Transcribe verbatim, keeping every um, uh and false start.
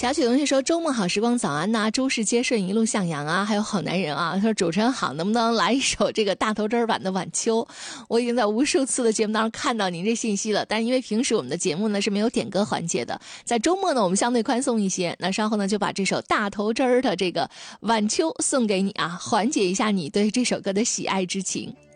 小曲同学说周末好时光早安呐、啊，诸事皆顺一路向阳啊，还有好男人啊。他说主持人好，能不能来一首这个大头针版的晚秋？我已经在无数次的节目当中看到您这信息了，但因为平时我们的节目呢是没有点歌环节的，在周末呢我们相对宽松一些，那稍后呢就把这首大头针的这个晚秋送给你啊，缓解一下你对这首歌的喜爱之情。